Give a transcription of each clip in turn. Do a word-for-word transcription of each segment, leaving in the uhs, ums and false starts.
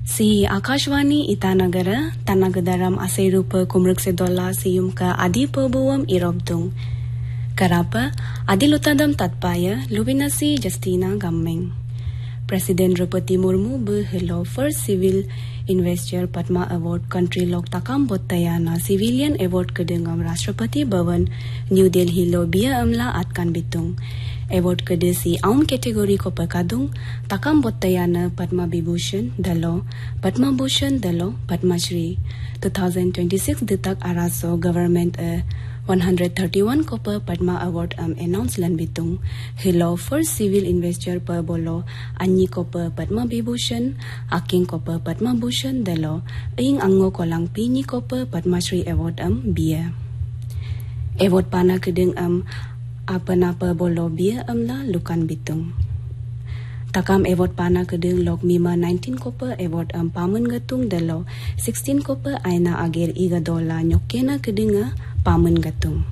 Si Akashvani Itanagara, Tanagadaram Aserupa Kumruk Sedola Siyumka Adi Perbuam Irobdung. Karapa, Adilutadam Tatpaya, Lubinasi Justina Gammeng. Presiden Draupadi Murmu berhelo First Civil Investor Padma Award Country Lok Takam Bottayana Civilian Award Kedengam Rashtrapati Bhavan New Delhi Lo Bia Amla Atkan Bitung. Award kede si aum kategori ko perkadung Takam Bottayana Padma Vibhushan Dalo Padma Bhushan Dalo Padma Shri twenty twenty-six detak araso government a one hundred thirty-one ko per Padma Award am announce lan bitung hello first civil investor per bolo anyi ko per Padma Vibhushan aking ko per Padma Bhushan Dalo ing ango ko lang pinyi ko per Padma Shri Award am bia award pana kedeng am apa-napa bolo bia amla lukan bitung. Takam award pana kedeng lok mima nineteen koper award am pamen gatung dalo sixteen koper aina ager iga dola nyokena kedenga pamen gatung.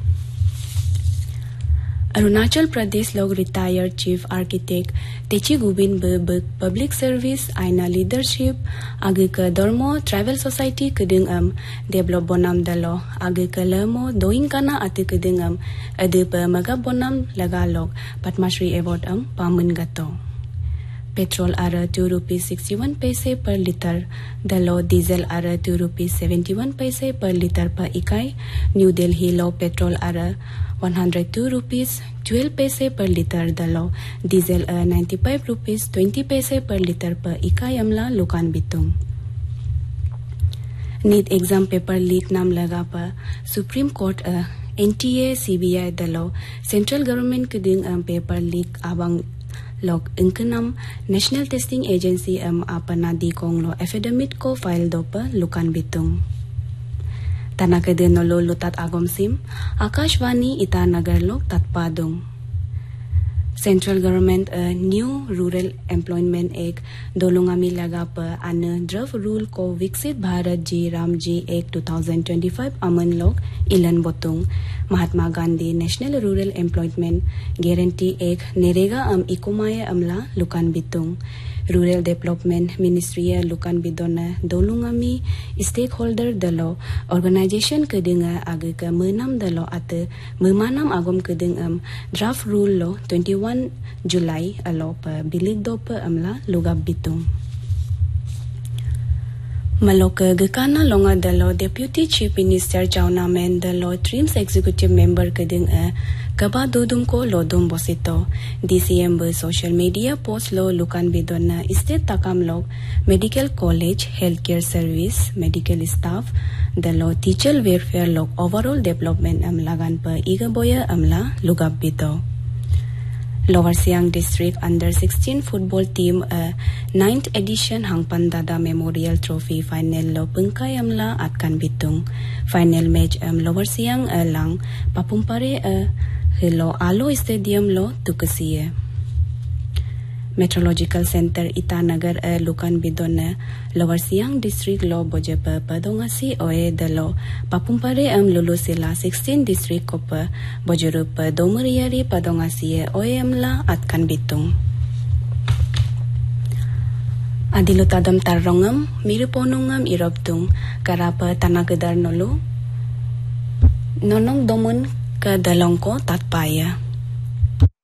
Arunachal Pradesh log retired chief architect Techi Gubin Berbek public service aina leadership age ke dormo travel society kedeng am develop bonam dalo age ke lemo doing kana ate kedeng am ade pe maga bonam lagalog Padma Shri award am pamen gato. Petrol ara two rupees sixty-one paise per liter dalo diesel ara two rupees seventy-one paise per liter per ikai New Delhi lo petrol ara one hundred two rupees twelve paise per liter dalo diesel a ninety-five rupees twenty paise per liter per ikai amla lukan bitung. Need exam paper leak nam laga pa Supreme Court a N T A C B I dalo central government keding am paper leak abang log ingkenam National Testing Agency am apana di kong lo affidavit ko file dopa lukan bitung. Tanah kede nolo lutat agom sim Akashvani Itanagar lok tatpadung. Central government a new rural employment act dolungami laga pa ana draft rule ko Viksit Bharat Ji Ram Ji Act twenty twenty-five aman lok ilan botung Mahatma Gandhi National Rural Employment Guarantee Act nerega am ikumaya amla lukan bitung. Rural Development Ministry lukan bidona dolungami stakeholder dalo organization kedenga age ke menam dalo ate memanam agom kedeng am draft rule lo twenty-one Julai alo pa bilig do pa amla lugab bitung. Maloka gekana longa dalo Deputy Chief Minister Jauna Men dalo Trims Executive Member kedeng a kaba dodum ko lodum bosito D C M ber social media post lo lukan bidona state takam log medical college healthcare service medical staff dalo teacher welfare log overall development am lagan pa iga boya amla lugab bito. Lower Siang District Under sixteen football team a ninth edition Hangpan Dada Memorial Trophy final lo pengkai amla atkan bitung. Final match am Lower Siang a lang papumpare a hello Alo Stadium lo tukasiye. Meteorological Center Itanagar a lukan bidona Lower Siang District lo bojepa padongasi oe dalo papumpare am lulusila sixteen district kopa bojerupa domeriari padongasi oe amla atkan bitung. Adilutadam tarrongam miriponungam irobtung karapa tanagedar nolo nonong domun ke dalongko tatpaya.